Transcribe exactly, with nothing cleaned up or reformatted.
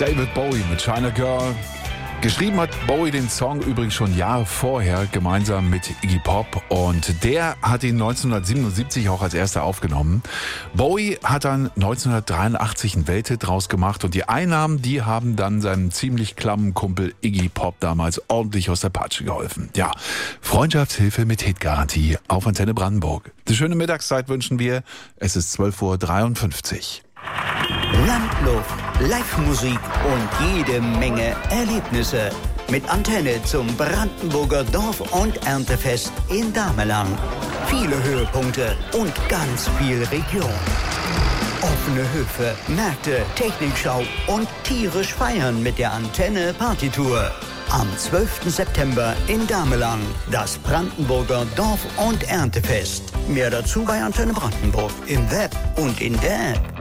David Bowie mit China Girl. Geschrieben hat Bowie den Song übrigens schon Jahre vorher gemeinsam mit Iggy Pop und der hat ihn neunzehnhundertsiebenundsiebzig auch als erster aufgenommen. Bowie hat dann neunzehnhundertdreiundachtzig einen Welthit draus gemacht und die Einnahmen, die haben dann seinem ziemlich klammen Kumpel Iggy Pop damals ordentlich aus der Patsche geholfen. Ja, Freundschaftshilfe mit Hitgarantie auf Antenne Brandenburg. Eine schöne Mittagszeit wünschen wir. Es ist zwölf Uhr dreiundfünfzig. Landluft, Live-Musik und jede Menge Erlebnisse. Mit Antenne zum Brandenburger Dorf- und Erntefest in Damelang. Viele Höhepunkte und ganz viel Region. Offene Höfe, Märkte, Technikschau und tierisch feiern mit der Antenne Partytour. Am zwölften September in Damelang, das Brandenburger Dorf- und Erntefest. Mehr dazu bei Antenne Brandenburg im Web und in der App.